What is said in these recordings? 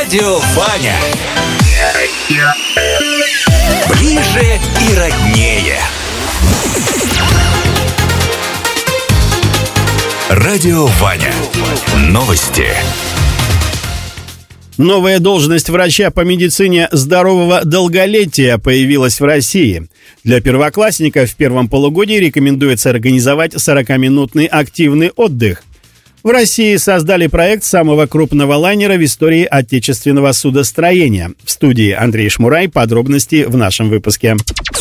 Радио Ваня. Ближе и роднее. Радио Ваня. Новости. Новая должность врача по медицине здорового долголетия появилась в России. Для первоклассников в первом полугодии рекомендуется организовать 40-минутный активный отдых. В России создали проект самого крупного лайнера в истории отечественного судостроения. В студии Андрей Шмурай. Подробности в нашем выпуске.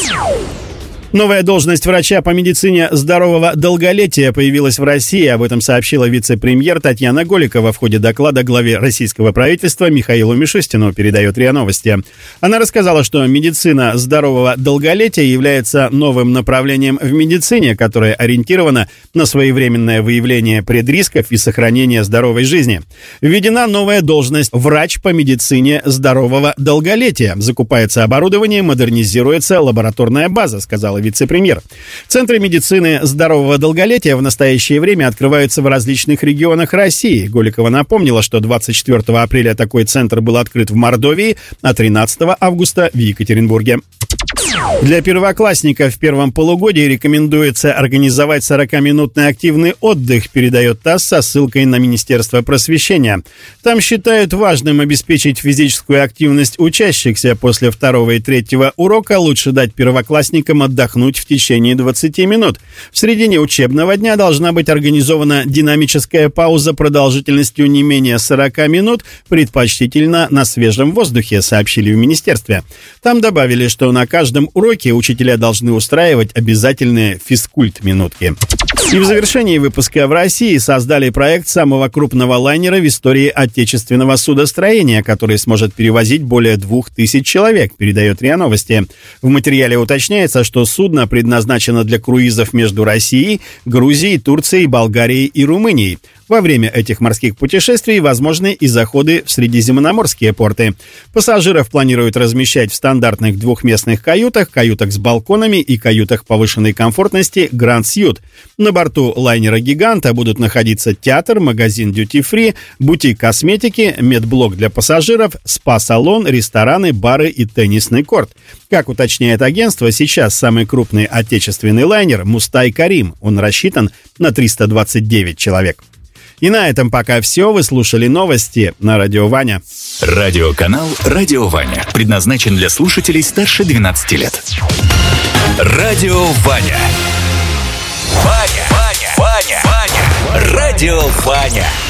Новая должность врача по медицине здорового долголетия появилась в России. Об этом сообщила вице-премьер Татьяна Голикова в ходе доклада главе российского правительства Михаилу Мишустину, передает РИА Новости. Она рассказала, что медицина здорового долголетия является новым направлением в медицине, которое ориентировано на своевременное выявление предрисков и сохранение здоровой жизни. Введена новая должность врач по медицине здорового долголетия. Закупается оборудование, модернизируется лабораторная база, сказала вице-премьер. Центры медицины здорового долголетия в настоящее время открываются в различных регионах России. Голикова напомнила, что 24 апреля такой центр был открыт в Мордовии, а 13 августа в Екатеринбурге. Для первоклассников в первом полугодии рекомендуется организовать 40-минутный активный отдых, передает ТАСС со ссылкой на Министерство просвещения. Там считают важным обеспечить физическую активность учащихся. После второго и третьего урока лучше дать первоклассникам отдохнуть в течение 20 минут. В середине учебного дня должна быть организована динамическая пауза продолжительностью не менее 40 минут, предпочтительно на свежем воздухе, сообщили в министерстве. Там добавили, что на каждом уроке учителя должны устраивать обязательные физкульт-минутки. И в завершении выпуска: в России создали проект самого крупного лайнера в истории отечественного судостроения, который сможет перевозить более 2000 человек, передает РИА Новости. В материале уточняется, что судно предназначено для круизов между Россией, Грузией, Турцией, Болгарией и Румынией. Во время этих морских путешествий возможны и заходы в средиземноморские порты. Пассажиров планируют размещать в стандартных двухместных каютах с балконами и каютах повышенной комфортности Grand Suite. На борту лайнера-гиганта будут находиться театр, магазин дьюти-фри, бутик косметики, медблок для пассажиров, спа-салон, рестораны, бары и теннисный корт. Как уточняет агентство, сейчас самый крупный отечественный лайнер «Мустай Карим». Он рассчитан на 329 человек. И на этом пока все. Вы слушали новости на Радио Ваня. Радиоканал «Радио Ваня» предназначен для слушателей старше 12 лет. Радио Ваня. Ваня. Радио Ваня.